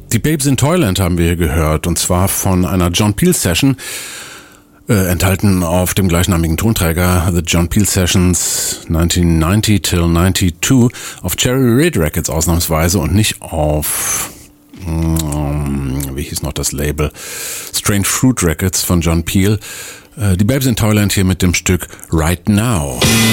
Die Babes in Toyland haben wir hier gehört, und zwar von einer John Peel Session, enthalten auf dem gleichnamigen Tonträger The John Peel Sessions 1990 till 92 auf Cherry Red Records ausnahmsweise und nicht auf, wie hieß noch das Label, Strange Fruit Records von John Peel. Die Babes in Toyland hier mit dem Stück Right Now.